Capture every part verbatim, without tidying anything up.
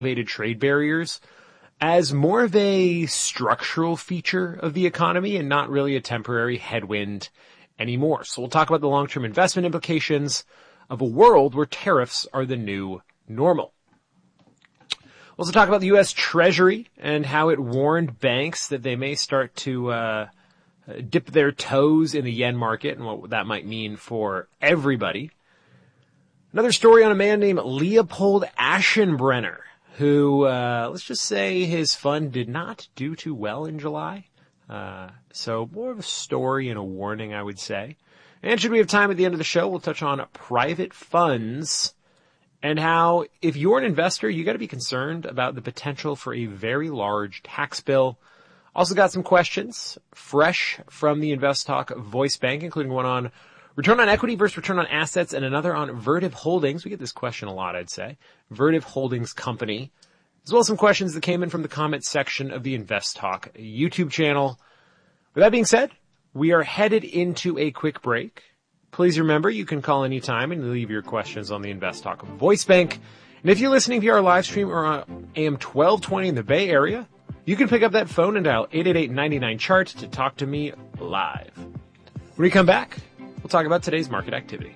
elevated trade barriers as more of a structural feature of the economy and not really a temporary headwind anymore. So we'll talk about the long-term investment implications of a world where tariffs are the new normal. We'll also talk about the U S Treasury and how it warned banks that they may start to uh dip their toes in the yen market and what that might mean for everybody. Another story on a man named Leopold Aschenbrenner, who, uh, let's just say his fund did not do too well in July. Uh, so more of a story and a warning, I would say. And should we have time at the end of the show, we'll touch on private funds and how if you're an investor, you got to be concerned about the potential for a very large tax bill. Also got some questions fresh from the Invest Talk voice bank, including one on return on equity versus return on assets and another on Vertiv Holdings. We get this question a lot, I'd say. Vertiv Holdings Company, as well as some questions that came in from the comments section of the Invest Talk YouTube channel. With that being said, we are headed into a quick break. Please remember you can call anytime and leave your questions on the Invest Talk voice bank. And if you're listening via our live stream or on A M twelve twenty in the Bay Area, you can pick up that phone and dial eight eight eight, nine nine, C H A R T to talk to me live. When we come back, we'll talk about today's market activity.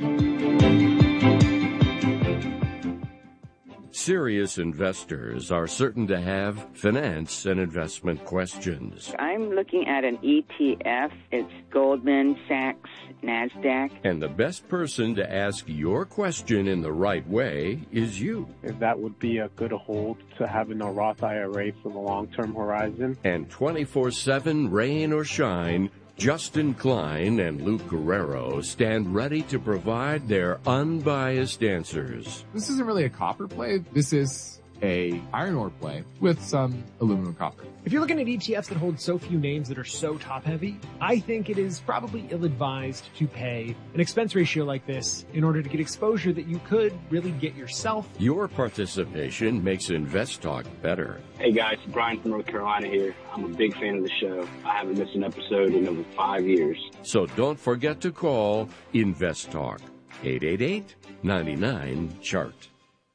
Serious investors are certain to have finance and investment questions. I'm looking at an E T F. It's Goldman Sachs NASDAQ. And the best person to ask your question in the right way is you. If that would be a good hold to have in a Roth I R A for the long-term horizon. And twenty-four seven, rain or shine, Justin Klein and Luke Guerrero stand ready to provide their unbiased answers. This isn't really a copper play. This is a iron ore play with some aluminum copper. If you're looking at E T Fs that hold so few names that are so top heavy, I think it is probably ill-advised to pay an expense ratio like this in order to get exposure that you could really get yourself. Your participation makes Invest Talk better. Hey guys, Brian from North Carolina here. I'm a big fan of the show. I haven't missed an episode in over five years. So don't forget to call Invest Talk, eight eight eight, nine nine, C H A R T.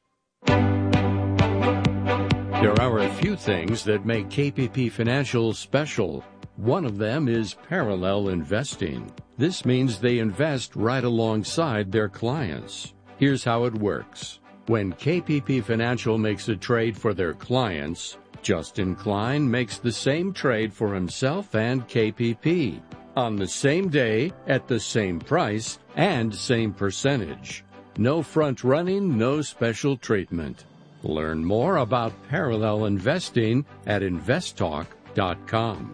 There are a few things that make K P P Financial special. One of them is parallel investing. This means they invest right alongside their clients. Here's how it works. When K P P Financial makes a trade for their clients, Justin Klein makes the same trade for himself and K P P on the same day, at the same price, and same percentage. No front running, no special treatment. Learn more about parallel investing at invest talk dot com.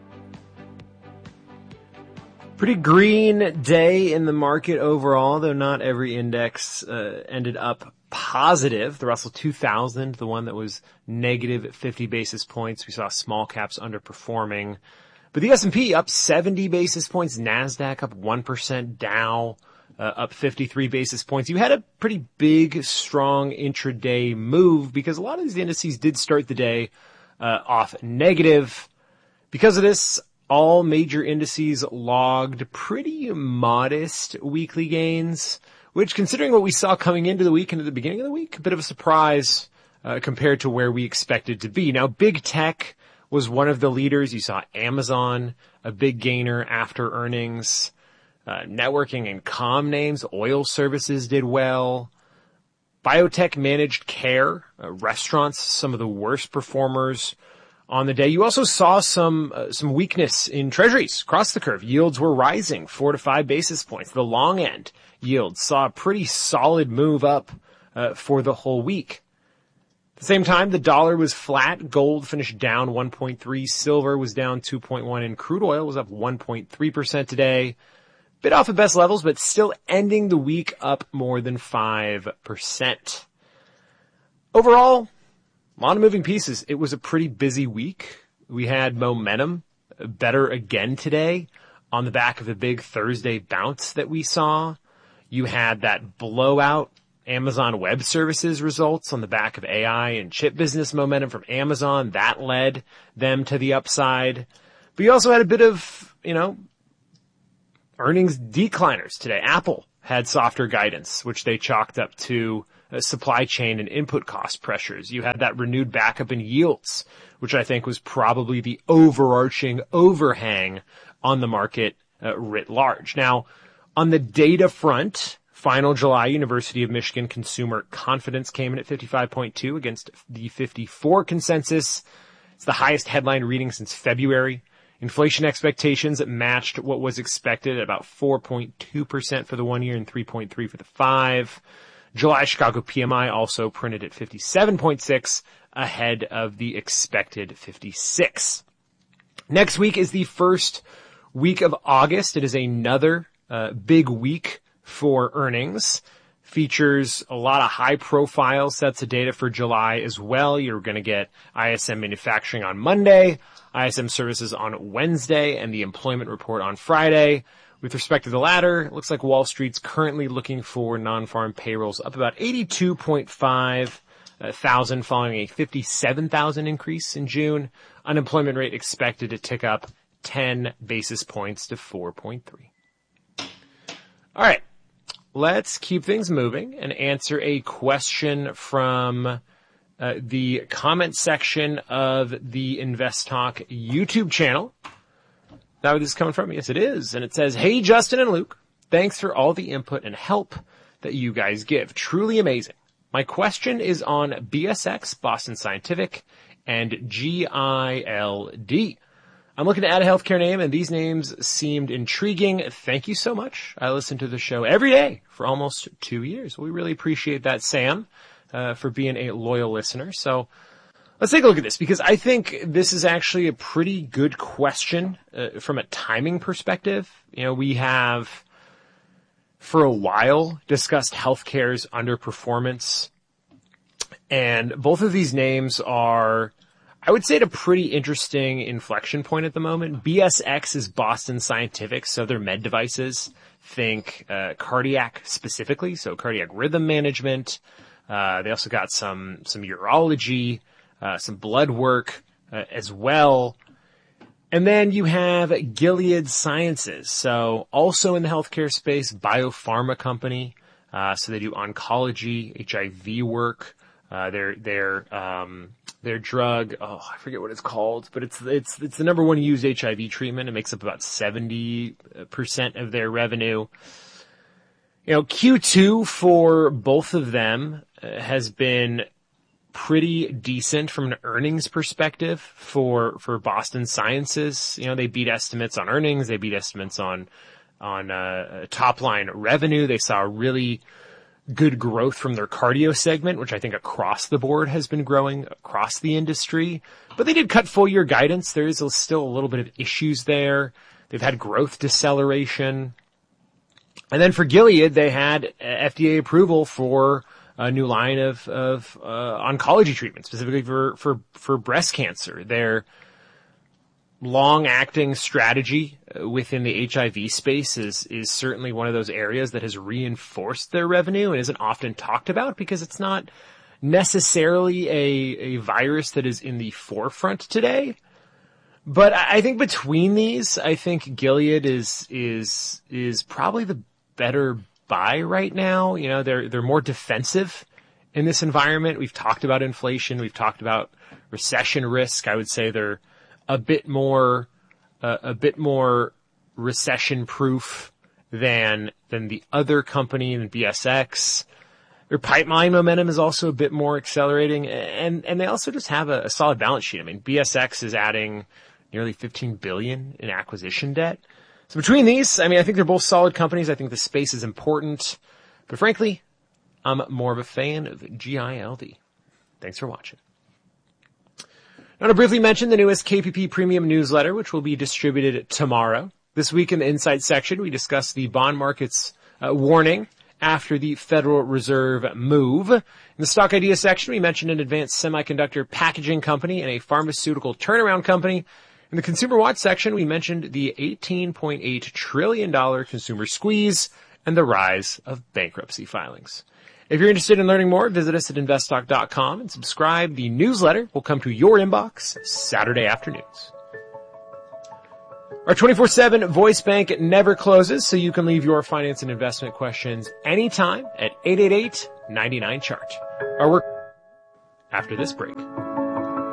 Pretty green day in the market overall, though not every index uh, ended up positive. The Russell two thousand, the one that was negative at fifty basis points. We saw small caps underperforming. But the S and P up seventy basis points, NASDAQ up one percent, Dow Uh, up fifty-three basis points. You had a pretty big, strong intraday move because a lot of these indices did start the day uh, off negative. Because of this, all major indices logged pretty modest weekly gains, which, considering what we saw coming into the week and at the beginning of the week, a bit of a surprise uh, compared to where we expected to be. Now, big tech was one of the leaders. You saw Amazon, a big gainer after earnings. Uh, networking and comm names, oil services did well. Biotech managed care, uh, restaurants, some of the worst performers on the day. You also saw some, uh, some weakness in treasuries across the curve. Yields were rising four to five basis points. The long end yields saw a pretty solid move up, uh, for the whole week. At the same time, the dollar was flat. Gold finished down one point three. Silver was down two point one and crude oil was up one point three percent today. Bit off of best levels, but still ending the week up more than five percent. Overall, a lot of moving pieces. It was a pretty busy week. We had momentum better again today on the back of the big Thursday bounce that we saw. You had that blowout Amazon Web Services results on the back of A I and chip business momentum from Amazon. That led them to the upside. But you also had a bit of, you know, earnings decliners today. Apple had softer guidance, which they chalked up to uh, supply chain and input cost pressures. You had that renewed backup in yields, which I think was probably the overarching overhang on the market uh, writ large. Now, on the data front, final July University of Michigan consumer confidence came in at fifty-five point two against the fifty-four consensus. It's the highest headline reading since February. Inflation expectations matched what was expected at about four point two percent for the one year and three point three for the five. July Chicago P M I also printed at fifty-seven point six, ahead of the expected fifty-six. Next week is the first week of August. It is another uh, big week for earnings. Features a lot of high-profile sets of data for July as well. You're going to get I S M Manufacturing on Monday, I S M Services on Wednesday, and the employment report on Friday. With respect to the latter, it looks like Wall Street's currently looking for non-farm payrolls up about eighty-two point five thousand following a fifty-seven thousand increase in June. Unemployment rate expected to tick up ten basis points to four point three. All right. Let's keep things moving and answer a question from uh, the comment section of the Invest Talk YouTube channel. Now, where this is coming from? Yes, it is. And it says, "Hey, Justin and Luke, thanks for all the input and help that you guys give. Truly amazing. My question is on B S X, Boston Scientific, and G I L D. I'm looking to add a healthcare name, and these names seemed intriguing. Thank you so much. I listen to the show every day for almost two years. We really appreciate that, Sam, uh, for being a loyal listener. So let's take a look at this, because I think this is actually a pretty good question uh, from a timing perspective. You know, we have for a while discussed healthcare's underperformance, and both of these names are, I would say, at a pretty interesting inflection point at the moment. B S X is Boston Scientific, so they're med devices. Think uh, cardiac specifically, so cardiac rhythm management. Uh, they also got some some urology, uh, some blood work uh, as well. And then you have Gilead Sciences, so also in the healthcare space, biopharma company. Uh, so they do oncology, H I V work. Uh, their, their, um, their drug, oh, I forget what it's called, but it's, it's, it's the number one used H I V treatment. It makes up about seventy percent of their revenue. You know, Q two for both of them uh, has been pretty decent from an earnings perspective for, for Boston Sciences. You know, they beat estimates on earnings. They beat estimates on, on, uh, top line revenue. They saw really good growth from their cardio segment, which I think across the board has been growing across the industry. But they did cut full year guidance. There is still a little bit of issues there. They've had growth deceleration. And then for Gilead, they had F D A approval for a new line of, of, uh, oncology treatment, specifically for, for, for breast cancer. Their long-acting strategy within the H I V space is, is certainly one of those areas that has reinforced their revenue and isn't often talked about because it's not necessarily a, a virus that is in the forefront today. But I think between these, I think Gilead is, is, is probably the better buy right now. You know, they're, they're more defensive in this environment. We've talked about inflation. We've talked about recession risk. I would say they're a bit more, uh, a bit more recession proof than, than the other company, than B S X. Their pipeline momentum is also a bit more accelerating, and, and they also just have a, a solid balance sheet. I mean, B S X is adding nearly fifteen billion dollars in acquisition debt. So between these, I mean, I think they're both solid companies. I think the space is important, but frankly, I'm more of a fan of G I L D. Thanks for watching. I want to briefly mention the newest K P P Premium newsletter, which will be distributed tomorrow. This week in the Insight section, we discuss the bond market's uh, warning after the Federal Reserve move. In the Stock Idea section, we mentioned an advanced semiconductor packaging company and a pharmaceutical turnaround company. In the Consumer Watch section, we mentioned the eighteen point eight trillion dollars consumer squeeze and the rise of bankruptcy filings. If you're interested in learning more, visit us at invest talk dot com and subscribe. The newsletter will come to your inbox Saturday afternoons. Our twenty-four seven voice bank never closes, so you can leave your finance and investment questions anytime at eight eight eight, ninety-nine chart. Our work after this break.